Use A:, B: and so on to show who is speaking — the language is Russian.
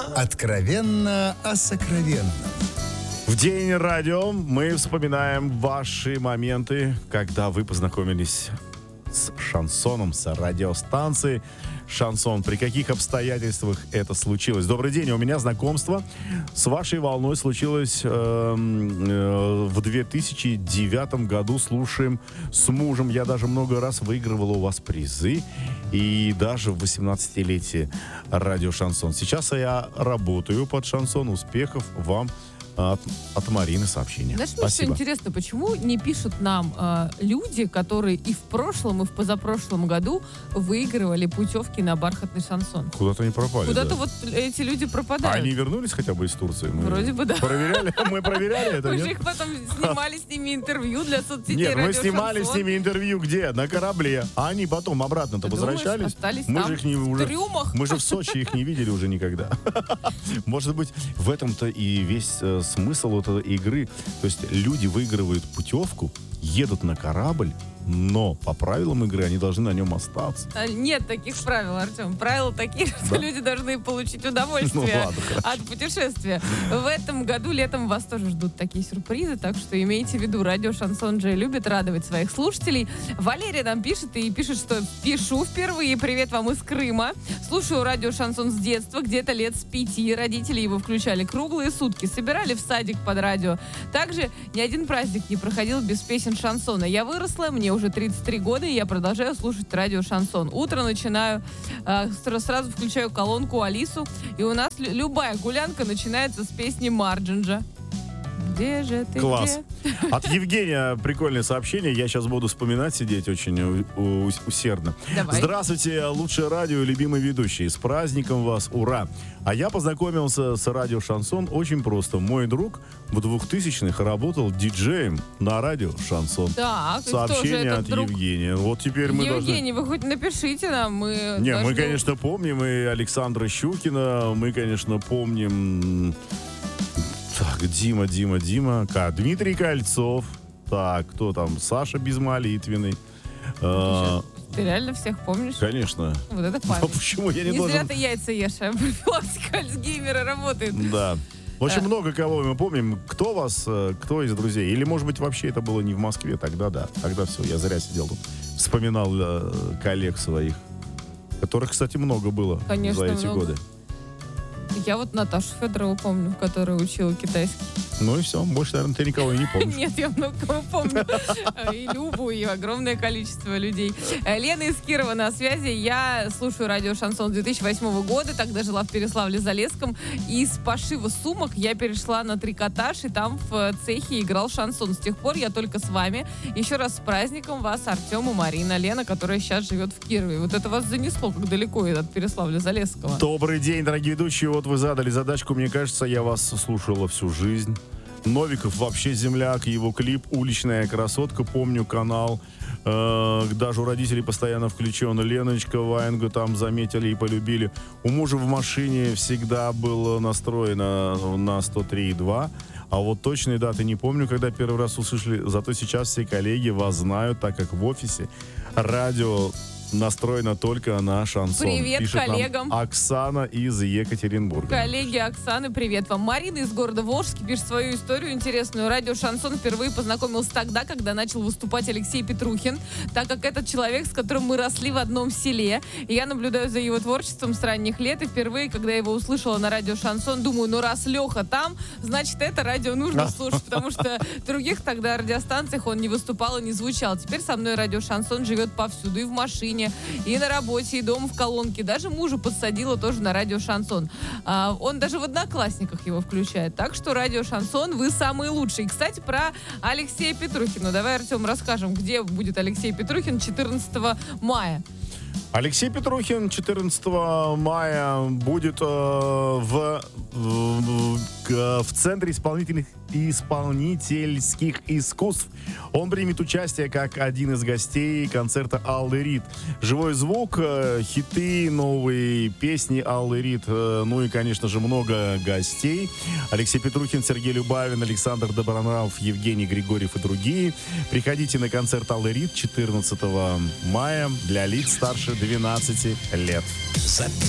A: Откровенно о сокровенном.
B: В День радио мы вспоминаем ваши моменты, когда вы познакомились с шансоном, с радиостанцией «Шансон». При каких обстоятельствах это случилось? Добрый день, у меня знакомство с вашей волной случилось в 2009 году. Слушаем с мужем. Я даже много раз выигрывал у вас призы. И даже в 18-летие радио «Шансон». Сейчас я работаю под «Шансон». Успехов вам. От Марины сообщение.
C: Знаешь, мне
B: Спасибо.
C: что интересно, почему не пишут нам люди, которые и в прошлом, и в позапрошлом году выигрывали путевки на бархатный шансон?
B: Куда-то они пропали.
C: Куда-то
B: да.
C: вот эти люди пропадают.
B: А они вернулись хотя бы из Турции?
C: Вроде бы да.
B: Проверяли? Мы проверяли это,
C: Мы
B: нет?
C: же их потом снимали с ними интервью для соцсетей.
B: Нет, мы
C: «Радио
B: снимали
C: Шансон».
B: с ними интервью где? На корабле. А они потом обратно-то
C: Ты думаешь,
B: возвращались.
C: остались
B: Мы
C: там,
B: же их не
C: в
B: уже.
C: трюмах?
B: Мы же в Сочи их не видели уже никогда. Может быть, в этом-то и весь смысл вот этой игры. То есть люди выигрывают путевку, едут на корабль, но по правилам игры они должны на нем остаться.
C: Нет таких правил, Артем. Правила такие, что люди должны получить удовольствие
B: Ну ладно, хорошо.
C: от путешествия. В этом году летом вас тоже ждут такие сюрпризы, так что имейте в виду, радио «Шансон» же любит радовать своих слушателей. Валерия нам пишет и пишет, что пишу впервые. Привет вам из Крыма. Слушаю радио «Шансон» с детства, где-то лет с 5. Родители его включали круглые сутки, собирали в садик под радио. Также ни один праздник не проходил без песен шансона. Я выросла, мне уже 33 года, и я продолжаю слушать радио «Шансон». Утро начинаю, сразу включаю колонку Алису, и у нас любая гулянка начинается с песни Марджинджа. Где же ты?
B: Класс.
C: Где?
B: От Евгения прикольное сообщение. Я сейчас буду вспоминать, сидеть очень усердно.
C: Давай.
B: Здравствуйте, лучшее радио, любимый ведущий. С праздником вас, ура! А я познакомился с радио «Шансон» очень просто. Мой друг в 2000-х работал диджеем на радио «Шансон».
C: Так, и кто же
B: Сообщение
C: этот
B: от
C: друг?
B: Евгения. Вот теперь мы должны...
C: Евгений, вы хоть напишите нам. Мы
B: Не, мы,
C: должны-
B: конечно, помним и Александра Щукина, мы, конечно, помним... Так, Дима. Дмитрий Кольцов. Так, кто там? Саша Безмолитвенный.
C: Ты реально всех помнишь?
B: Конечно.
C: Вот это
B: А
C: память.
B: почему я не
C: Не зря
B: должен...
C: ты яйца ешь, а профилактика Альцгеймера работает.
B: Да. В общем,
C: Да.
B: много кого мы помним. Кто вас, кто из друзей? Или, может быть, вообще это было не в Москве? Тогда да. Тогда все, я зря сидел тут. Вспоминал коллег своих. Которых, кстати, много было
C: Конечно,
B: за эти
C: много.
B: годы.
C: Я вот Наташу Федорову помню, которая учила китайский.
B: Ну и все. Больше, наверное, ты никого и не помнишь.
C: Нет, я много кого помню. И Любу, и огромное количество людей. Лена из Кирова на связи. Я слушаю радио «Шансон» с 2008 года. Тогда жила в Переславле-Залесском. И с пошива сумок я перешла на трикотаж. И там в цехе играл шансон. С тех пор я только с вами. Еще раз с праздником вас, Артем и Марина. Лена, которая сейчас живет в Кирове. Вот это вас занесло, как далеко от Переславля-Залесского.
B: Добрый день, дорогие ведущие. Вот вы задали задачку. Мне кажется, я вас слушала всю жизнь. Новиков вообще земляк, его клип «Уличная красотка», помню канал. Даже у родителей постоянно включен. Леночка Ваенга там заметили и полюбили. У мужа в машине всегда было настроено на 103,2. А вот точной даты не помню, когда первый раз услышали. Зато сейчас все коллеги вас знают, так как в офисе радио настроена только на шансон.
C: Привет
B: Пишет
C: коллегам.
B: нам Оксана из Екатеринбурга.
C: Коллеги Оксаны, привет вам. Марина из города Волжский пишет свою историю интересную. Радио «Шансон» впервые познакомился тогда, когда начал выступать Алексей Петрухин, так как этот человек, с которым мы росли в одном селе. И я наблюдаю за его творчеством с ранних лет. И впервые, когда я его услышала на радио «Шансон», думаю, ну раз Леха там, значит, это радио нужно слушать, потому что в других тогда радиостанциях он не выступал и не звучал. Теперь со мной радио «Шансон» живет повсюду, и в машине, и на работе, и дома в колонке. Даже мужа подсадила тоже на радио «Шансон». Он даже в «Одноклассниках» его включает. Так что радио «Шансон», вы самые лучшие. И, кстати, про Алексея Петрухина. Давай, Артем, расскажем, где будет Алексей Петрухин 14 мая.
B: Алексей Петрухин 14 мая будет в Центре исполнительских искусств. Он примет участие как один из гостей концерта Аллы Рид. Живой звук, хиты, новые песни Аллы Рид, ну и, конечно же, много гостей. Алексей Петрухин, Сергей Любавин, Александр Добронравов, Евгений Григорьев и другие. Приходите на концерт Аллы Рид 14 мая для лиц старше 12 лет.
A: Записывай.